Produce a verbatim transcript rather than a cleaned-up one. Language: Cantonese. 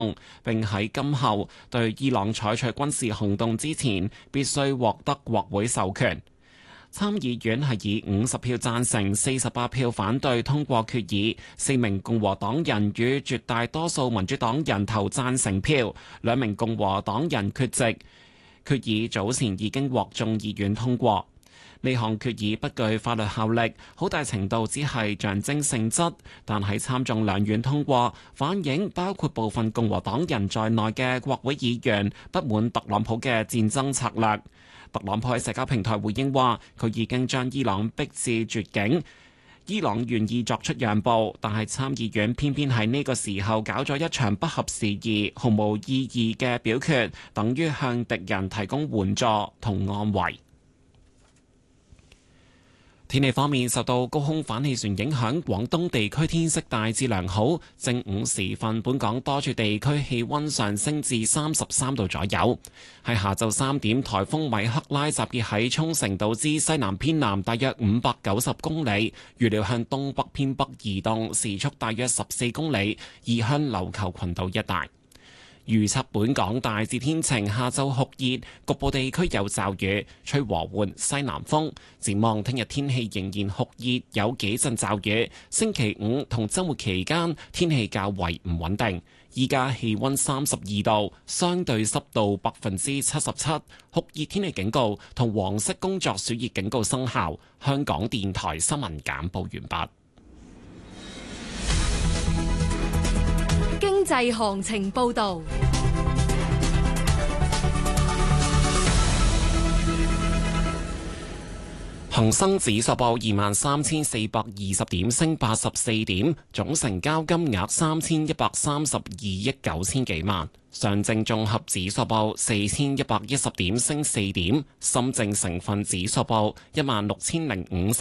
並喺今後對伊朗採取軍事行動之前，必須獲得國會授權。參議院係以五十票贊成、四十八票反對通過決議，四名共和黨人與絕大多數民主黨人投贊成票，兩名共和黨人缺席。決議早前已經獲眾議院通過。呢項決議不具法律效力，好大程度只係象徵性質，但喺參眾兩院通過，反映包括部分共和黨人在內嘅國會議員不滿特朗普嘅戰爭策略。特朗普喺社交平台回應話，佢已經將伊朗逼至絕境，伊朗願意作出讓步，但係參議院偏偏喺呢個時候搞咗一場不合時宜、毫無意義嘅表決，等於向敵人提供援助同安慰。天氣方面，受到高空反氣旋影響，廣東地區天色大致良好。正午時分，本港多處地區氣溫上升至三十三度左右。喺下晝三點，颱風米克拉集結喺沖繩島之西南偏南大約五百九十公里，預料向東北偏北移動，時速大約十四公里，移向琉球群島一帶。預測本港大致天晴，下晝酷熱，局部地區有驟雨，吹和緩西南風。展望聽日天氣仍然酷熱，有幾陣驟雨。星期五同週末期間天氣較為唔穩定。依家氣溫三十二度，相對濕度百分之七十七，酷熱天氣警告同黃色工作暑熱警告生效。香港電台新聞簡報完畢。 經濟行情報道。 恒生指數報二萬三千四百二十點，升八十四點，總成交金額三千一百三十二億九千幾萬。上證綜合指數報四千一百一十點，升四點。深證成分指數報一萬六千零五十